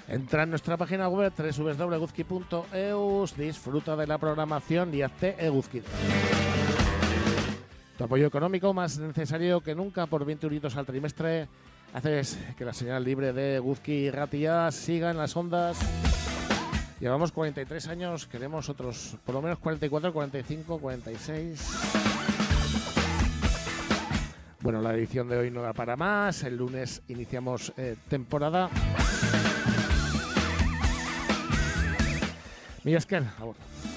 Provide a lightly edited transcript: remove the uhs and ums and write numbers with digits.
Entra en nuestra página web www.eguzki.eus, disfruta de la programación y hazte eguzki. Tu apoyo económico más necesario que nunca, por 20 euritos al trimestre, haces que la señal libre de Eguzki y Ratia siga en las ondas. Llevamos 43 años, queremos otros por lo menos 44, 45, 46. Bueno, la edición de hoy no da para más. El lunes iniciamos temporada. Mila esker, agur.